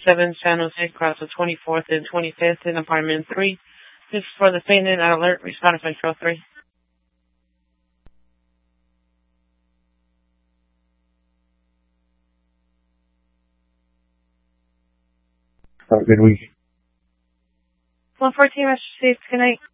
7 San Jose, across the 24th and 25th in apartment 3. This is for the fainted at alert. Respond to Control 3. Have a good week. 114, Master Steve. Good night.